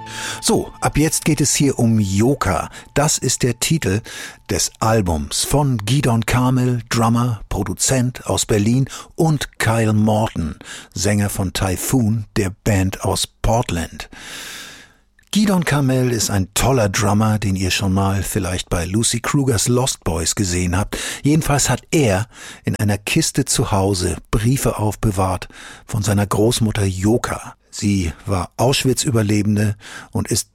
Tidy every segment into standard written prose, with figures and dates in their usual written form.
So, ab jetzt geht es hier um Yoka. Das ist der Titel des Albums von Gidon Kamel, Drummer, Produzent aus Berlin, und Kyle Morton, Sänger von Typhoon, der Band aus Portland. Gidon Kamel ist ein toller Drummer, den ihr schon mal vielleicht bei Lucy Krugers Lost Boys gesehen habt. Jedenfalls hat er in einer Kiste zu Hause Briefe aufbewahrt von seiner Großmutter Yoka. Sie war Auschwitz-Überlebende und ist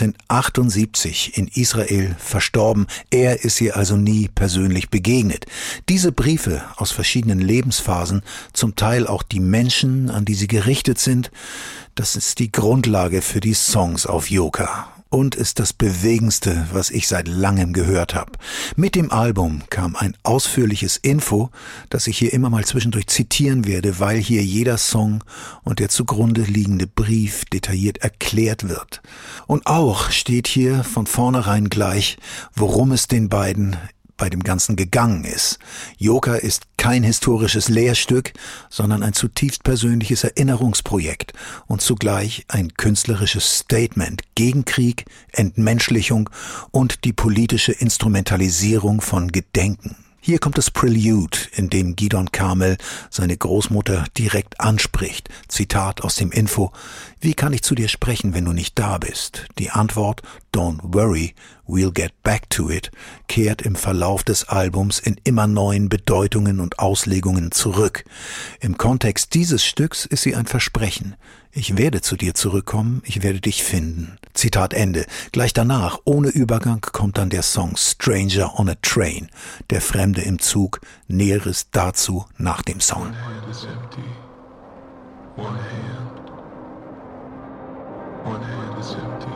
1978 in Israel verstorben. Er ist ihr also nie persönlich begegnet. Diese Briefe aus verschiedenen Lebensphasen, zum Teil auch die Menschen, an die sie gerichtet sind, das ist die Grundlage für die Songs auf Yoka. Und ist das Bewegendste, was ich seit langem gehört habe. Mit dem Album kam ein ausführliches Info, das ich hier immer mal zwischendurch zitieren werde, weil hier jeder Song und der zugrunde liegende Brief detailliert erklärt wird. Und auch steht hier von vornherein gleich, worum es den beiden bei dem Ganzen gegangen ist. Yoka ist kein historisches Lehrstück, sondern ein zutiefst persönliches Erinnerungsprojekt und zugleich ein künstlerisches Statement gegen Krieg, Entmenschlichung und die politische Instrumentalisierung von Gedenken. Hier kommt das Prelude, in dem Gidon Kamel seine Großmutter direkt anspricht. Zitat aus dem Info: Wie kann ich zu dir sprechen, wenn du nicht da bist? Die Antwort: Don't worry, we'll get back to it, kehrt im Verlauf des Albums in immer neuen Bedeutungen und Auslegungen zurück. Im Kontext dieses Stücks ist sie ein Versprechen. Ich werde zu dir zurückkommen, ich werde dich finden. Zitat Ende. Gleich danach, ohne Übergang, kommt dann der Song Stranger on a Train, der Fremde im Zug. Näheres dazu nach dem Song. One hand is empty. One hand is empty.